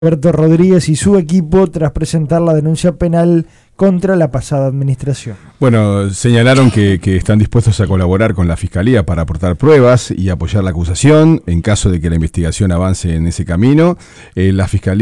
Alberto Rodríguez y su equipo tras presentar la denuncia penal contra la pasada administración. Bueno, señalaron que están dispuestos a colaborar con la Fiscalía para aportar pruebas y apoyar la acusación en caso de que la investigación avance en ese camino. La Fiscalía